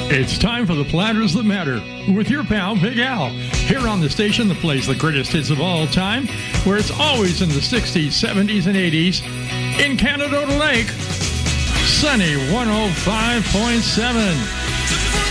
It's time for the Platters That Matter with your pal Big Al. Here on the station that plays the greatest hits of all time, where it's always in the 60s, 70s, and 80s. In Canada Lake, sunny 105.7.